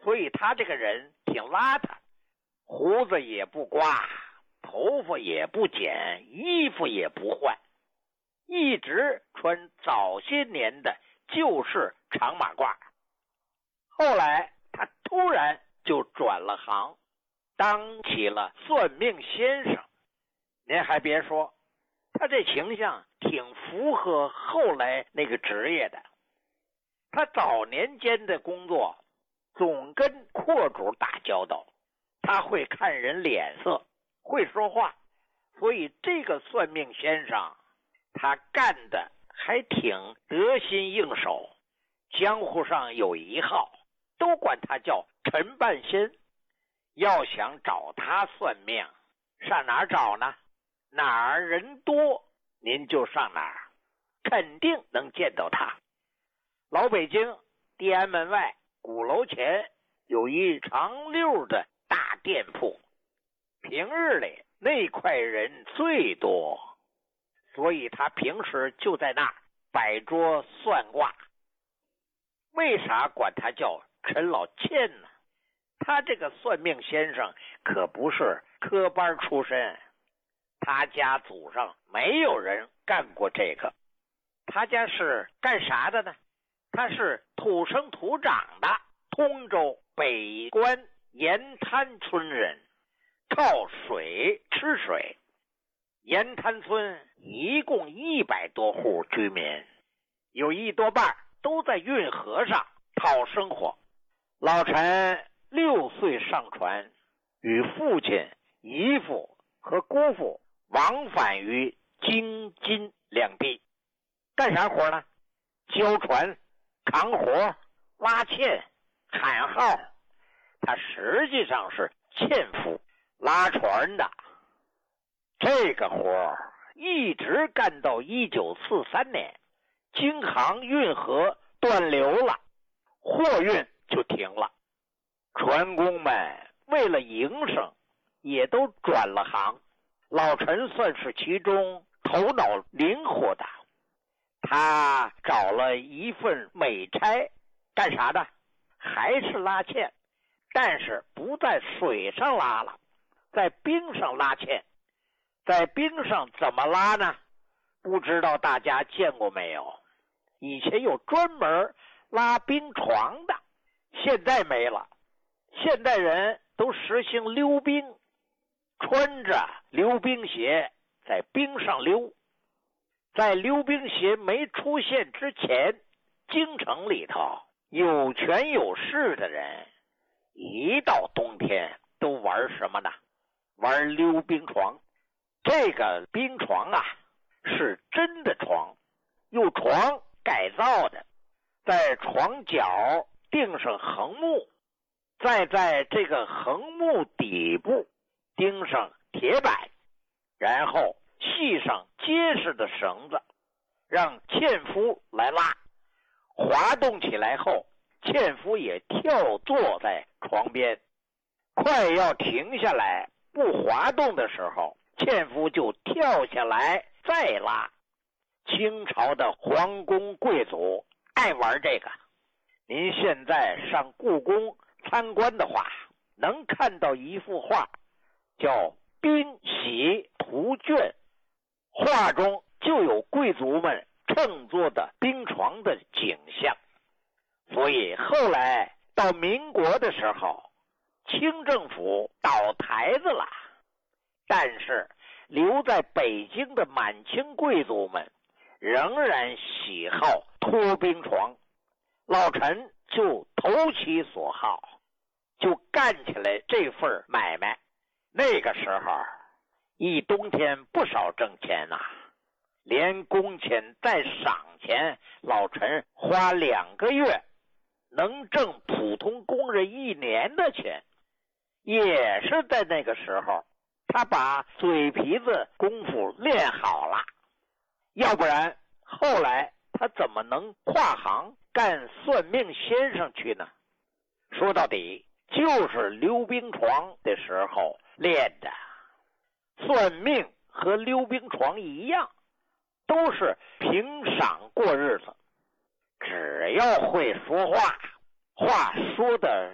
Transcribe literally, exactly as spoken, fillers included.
所以他这个人挺邋遢，胡子也不刮，头发也不剪，衣服也不换，一直穿早些年的旧式长马褂。后来他突然就转了行，当起了算命先生。您还别说，他这形象挺符合后来那个职业的。他早年间的工作总跟阔主打交道，他会看人脸色，会说话，所以这个算命先生他干的还挺得心应手。江湖上有一号，都管他叫陈半仙。要想找他算命，上哪儿找呢？哪儿人多您就上哪儿，肯定能见到他。老北京地安门外鼓楼前有一长溜的大店铺，平日里那块人最多，所以他平时就在那儿摆桌算卦。为啥管他叫陈老千呢？他这个算命先生可不是科班出身，他家祖上没有人干过这个。他家是干啥的呢？他是土生土长的通州北关盐滩村人，靠水吃水。盐滩村一共一百多户居民，有一多半都在运河上讨生活。老陈六岁上船，与父亲、姨父和姑父往返于京津两地。干啥活呢？交船、扛活、拉纤、喊号。他实际上是纤夫，拉船的。这个活一直干到一九四三年，京杭运河断流了，货运就停了。船工们为了营生，也都转了行。老陈算是其中头脑灵活的，他找了一份美差，干啥的？还是拉纤，但是不在水上拉了，在冰上拉纤。在冰上怎么拉呢？不知道大家见过没有？以前有专门拉冰床的，现在没了。现代人都实行溜冰，穿着溜冰鞋在冰上溜。在溜冰鞋没出现之前，京城里头有权有势的人一到冬天都玩什么呢？玩溜冰床。这个冰床啊是真的床，用床改造的，在床角钉上横木，再在这个横木底部钉上铁板，然后系上结实的绳子，让纤夫来拉。滑动起来后，纤夫也跳坐在床边，快要停下来不滑动的时候，纤夫就跳下来再拉。清朝的皇宫贵族爱玩这个。您现在上故宫参观的话，能看到一幅画叫《冰洗图卷》，画中就有贵族们乘坐的冰床的景象。所以后来到民国的时候，清政府倒台子了，但是留在北京的满清贵族们仍然喜好拖冰床。老陈就投其所好，就干起来这份买卖。那个时候一冬天不少挣钱呐、啊，连工钱带赏钱，老陈花两个月能挣普通工人一年的钱。也是在那个时候，他把嘴皮子功夫练好了，要不然后来他怎么能跨行干算命先生去呢？说到底就是溜冰床的时候练的。算命和溜冰床一样，都是凭赏过日子，只要会说话，话说的